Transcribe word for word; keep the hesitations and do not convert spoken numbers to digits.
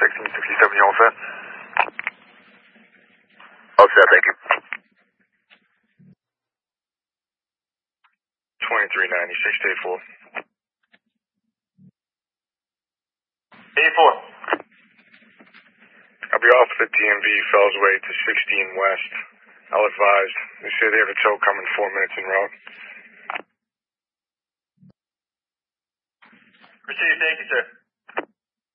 sixteen sixty-seven, you all set? All set, thank you. twenty-three ninety-six, eighty-four. eighty-four. I'll be off at D M V Fellsway to sixteen West. I'll advise. They say they have a tow coming four minutes en route. Received, thank you, sir.